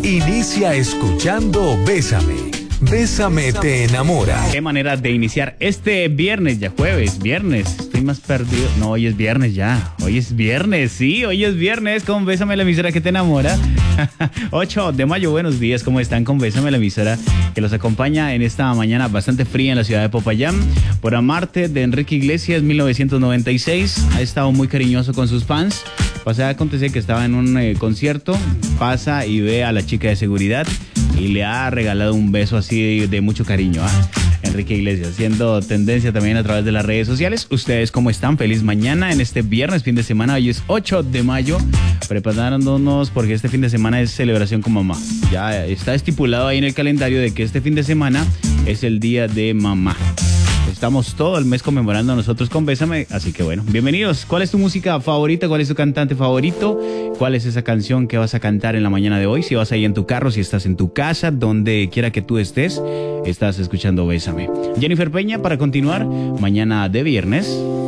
Inicia escuchando Bésame. Bésame te enamora. Qué manera de iniciar este viernes, ya viernes. Estoy más perdido. No, hoy es viernes ya. Hoy es viernes, sí, hoy es viernes con Bésame, la emisora que te enamora. 8 de mayo, buenos días, ¿cómo están? Con Bésame, la emisora que los acompaña en esta mañana bastante fría en la ciudad de Popayán. Por Amarte, de Enrique Iglesias, 1996. Ha estado muy cariñoso con sus fans. O sea, acontece que estaba en un concierto, pasa y ve a la chica de seguridad y le ha regalado un beso así de mucho cariño, Enrique Iglesias, haciendo tendencia también a través de las redes sociales. ¿Ustedes cómo están? Feliz mañana en este viernes, fin de semana. Hoy es 8 de mayo, preparándonos porque este fin de semana es celebración con mamá. Ya está estipulado ahí en el calendario de que este fin de semana es el día de mamá. Estamos todo el mes conmemorando nosotros con Bésame, así que bueno, bienvenidos. ¿Cuál es tu música favorita? ¿Cuál es tu cantante favorito? ¿Cuál es esa canción que vas a cantar en la mañana de hoy? Si vas ahí en tu carro, si estás en tu casa, donde quiera que tú estés, estás escuchando Bésame. Jennifer Peña, para continuar, mañana de viernes.